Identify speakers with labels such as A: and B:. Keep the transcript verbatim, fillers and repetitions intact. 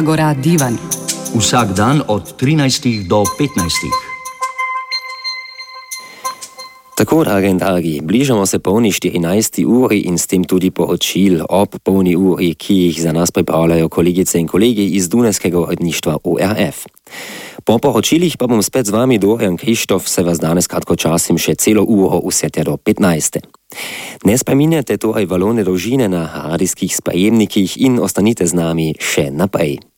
A: gora Divan.
B: Vsak dan od trinajstih do petnajstih.
C: Tako, dragi in dragi, bližamo se polni štirinajsti uri in s tem tudi poročil ob polni uri, ki jih za nas pripravljajo kolegice in kolegi iz Dunajskega uredništva O R F. Po poročilih pa bom spet z vami, Dorian Krištof, se vas danes kratko časim še celo uro vse te do petnajste. Ne spreminjate torej valone dolžine na radijskih sprejemnikih in ostanite z nami še naprej.